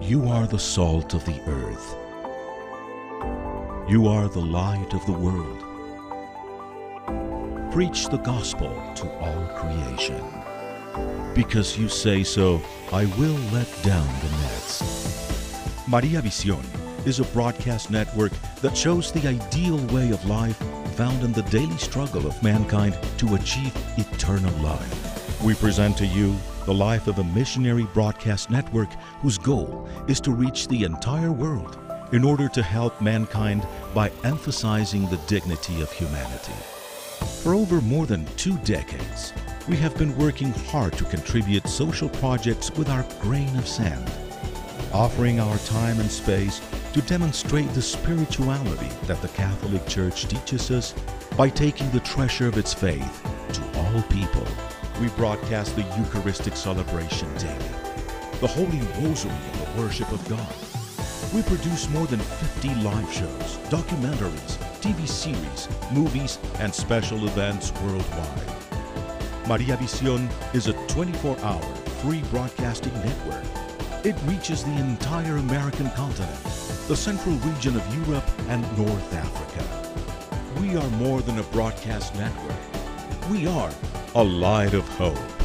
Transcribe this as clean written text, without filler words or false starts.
You are the salt of the earth. You are the light of the world. Preach the gospel to all creation. Because you say so, I will let down the nets. Maria Visión is a broadcast network that shows the ideal way of life found in the daily struggle of mankind to achieve eternal life. We present to you the life of a missionary broadcast network whose goal is to reach the entire world in order to help mankind by emphasizing the dignity of humanity. For over more than 2 decades, we have been working hard to contribute social projects with our grain of sand, offering our time and space to demonstrate the spirituality that the Catholic Church teaches us by taking the treasure of its faith to all people. We broadcast the Eucharistic celebration daily, the Holy Rosary and the worship of God. We produce more than 50 live shows, documentaries, TV series, movies, and special events worldwide. Maria Visión is a 24-hour free broadcasting network. It reaches the entire American continent, the central region of Europe, and North Africa. We are more than a broadcast network. We are a light of hope.